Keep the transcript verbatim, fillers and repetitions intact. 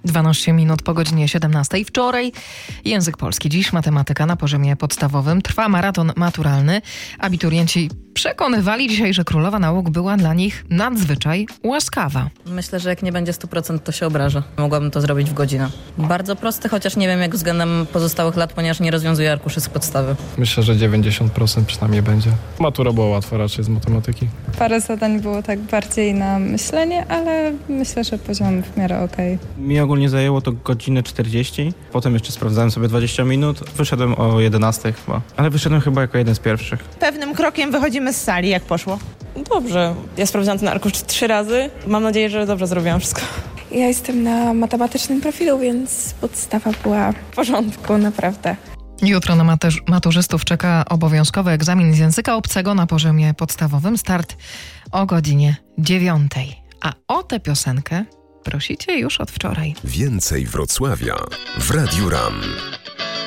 dwanaście minut po godzinie siedemnastej. Wczoraj język polski, dziś matematyka na poziomie podstawowym. Trwa maraton maturalny. Abiturienci przekonywali dzisiaj, że królowa nauk była dla nich nadzwyczaj łaskawa. Myślę, że jak nie będzie sto procent, to się obrażę. Mogłabym to zrobić w godzinę. Bardzo prosty, chociaż nie wiem jak względem pozostałych lat, ponieważ nie rozwiązuję arkuszy z podstawy. Myślę, że dziewięćdziesiąt procent przynajmniej będzie. Matura była łatwa raczej z matematyki. Parę zadań było tak bardziej na myślenie, ale myślę, że poziom w miarę okej. Mi ogólnie zajęło to godzinę czterdzieści. Potem jeszcze sprawdzałem sobie dwadzieścia minut. Wyszedłem o jedenastej chyba. Ale wyszedłem chyba jako jeden z pierwszych. Pewnym krokiem wychodzimy z sali, jak poszło. Dobrze. Ja sprawdzałam ten arkusz trzy razy. Mam nadzieję, że dobrze zrobiłam wszystko. Ja jestem na matematycznym profilu, więc podstawa była w porządku, naprawdę. Jutro na materz- maturzystów czeka obowiązkowy egzamin z języka obcego na poziomie podstawowym. Start o godzinie dziewiątej. A o tę piosenkę prosicie już od wczoraj. Więcej Wrocławia w Radiu RAM.